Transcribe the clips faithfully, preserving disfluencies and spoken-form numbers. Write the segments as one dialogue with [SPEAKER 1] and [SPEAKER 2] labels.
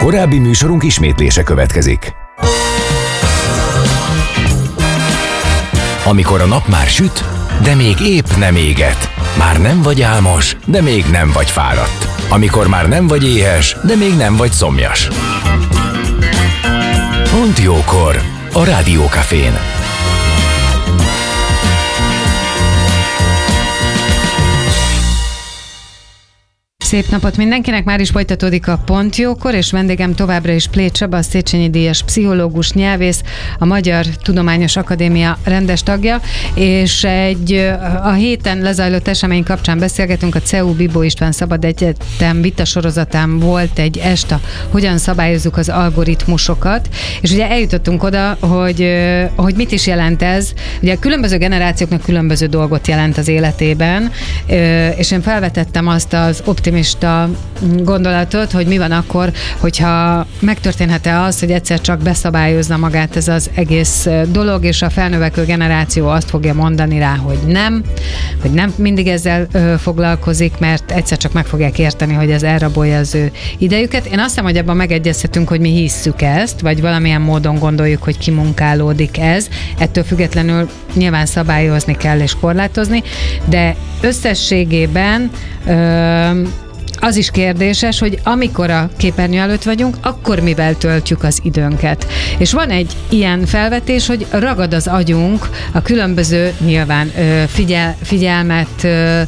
[SPEAKER 1] Korábbi műsorunk ismétlése következik. Amikor a nap már süt, de még épp nem éget. Már nem vagy álmos, de még nem vagy fáradt. Amikor már nem vagy éhes, de még nem vagy szomjas. Pont jókor a Rádiókafén.
[SPEAKER 2] Szép napot mindenkinek, már is folytatódik a Pont Jókor, és vendégem továbbra is Pléd Csaba, a Széchenyi díjas pszichológus, nyelvész, a Magyar Tudományos Akadémia rendes tagja, és egy a héten lezajlott esemény kapcsán beszélgetünk, a cé e u Bibó István Szabad Egyetem vita sorozatán volt egy este, hogyan szabályozzuk az algoritmusokat, és ugye eljutottunk oda, hogy, hogy mit is jelent ez. Ugye a különböző generációknak különböző dolgot jelent az életében, és én felvetettem azt az optimista gondolatot, hogy mi van akkor, hogyha megtörténhet-e az, hogy egyszer csak beszabályozna magát ez az egész dolog, és a felnövekvő generáció azt fogja mondani rá, hogy nem, hogy nem mindig ezzel ö, foglalkozik, mert egyszer csak meg fogják érteni, hogy ez elrabolja az ő idejüket. Én azt hiszem, hogy abban megegyezhetünk, hogy mi hisszük ezt, vagy valamilyen módon gondoljuk, hogy kimunkálódik ez. Ettől függetlenül nyilván szabályozni kell és korlátozni, de összességében ö, az is kérdéses, hogy amikor a képernyő előtt vagyunk, akkor mivel töltjük az időnket. És van egy ilyen felvetés, hogy ragad az agyunk a különböző, nyilván figyel, figyelmet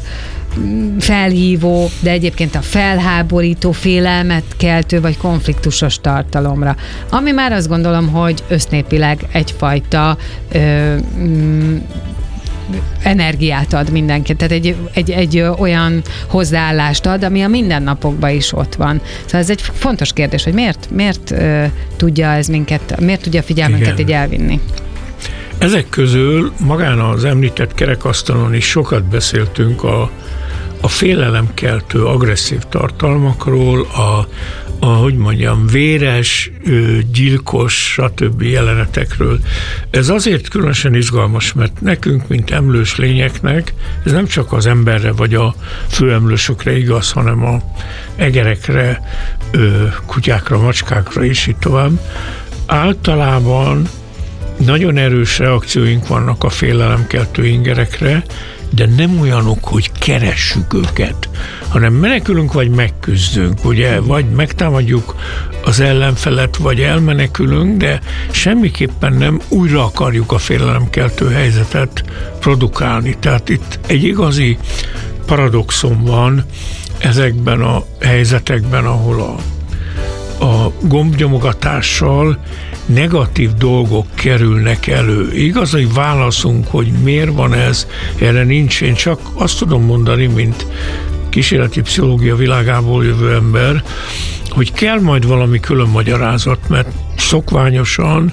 [SPEAKER 2] felhívó, de egyébként a felháborító, félelmet keltő vagy konfliktusos tartalomra. Ami már azt gondolom, hogy össznépileg egyfajta ö, m- energiát ad mindenki, tehát egy, egy, egy olyan hozzáállást ad, ami a mindennapokban is ott van. Szóval ez egy fontos kérdés, hogy miért, miért uh, tudja ez minket, miért tudja a figyelmünket így elvinni?
[SPEAKER 3] Ezek közül magán az említett kerekasztalon is sokat beszéltünk a, a félelemkeltő agresszív tartalmakról, a a, hogy mondjam, véres, gyilkos, stb. Jelenetekről. Ez azért különösen izgalmas, mert nekünk, mint emlős lényeknek, ez nem csak az emberre vagy a főemlősökre igaz, hanem a egerekre, kutyákra, macskákra és így tovább. Általában nagyon erős reakcióink vannak a félelemkeltő ingerekre, de nem olyanok, hogy keressük őket, hanem menekülünk, vagy megküzdünk, ugye, vagy megtámadjuk az ellenfelet, vagy elmenekülünk, de semmiképpen nem újra akarjuk a félelemkeltő helyzetet produkálni. Tehát itt egy igazi paradoxon van ezekben a helyzetekben, ahol a, a gombnyomogatással negatív dolgok kerülnek elő. Igazi válaszunk, hogy miért van ez, erre nincs. Én csak azt tudom mondani, mint kísérleti pszichológia világából jövő ember, hogy kell majd valami külön magyarázat, mert szokványosan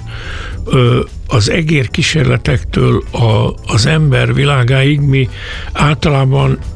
[SPEAKER 3] az egér kísérletektől a, az ember világáig mi általában